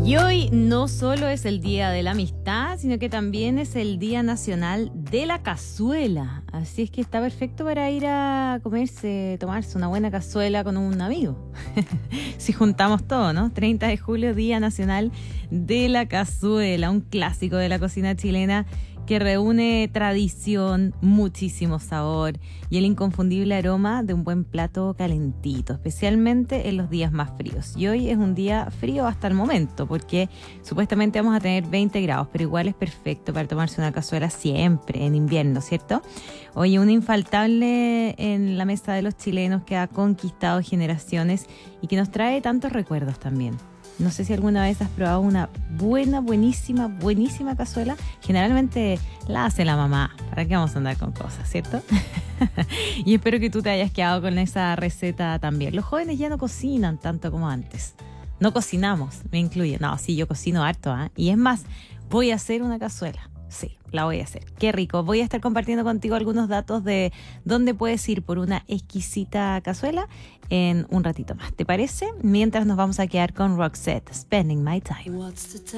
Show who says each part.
Speaker 1: Y hoy no solo es el Día de la Amistad, sino que también es el Día Nacional de la Cazuela. Así es que está perfecto para ir a tomarse una buena cazuela con un amigo. Si juntamos todo, ¿no? 30 de julio, Día Nacional de la Cazuela, un clásico de la cocina chilena que reúne tradición, muchísimo sabor y el inconfundible aroma de un buen plato calentito, especialmente en los días más fríos. Y hoy es un día frío hasta el momento, porque supuestamente vamos a tener 20 grados, pero igual es perfecto para tomarse una cazuela siempre en invierno, ¿cierto? Oye, un infaltable en la mesa de los chilenos que ha conquistado generaciones y que nos trae tantos recuerdos también. No sé si alguna vez has probado una buenísima cazuela. Generalmente la hace la mamá. ¿Para qué vamos a andar con cosas, cierto? Y espero que tú te hayas quedado con esa receta también. Los jóvenes ya no cocinan tanto como antes. No cocinamos, me incluye. No, sí, yo cocino harto, ¿eh? Y es más, voy a hacer una cazuela. Sí, la voy a hacer. Qué rico. Voy a estar compartiendo contigo algunos datos de dónde puedes ir por una exquisita cazuela en un ratito más. ¿Te parece? Mientras nos vamos a quedar con Roxette, Spending My Time.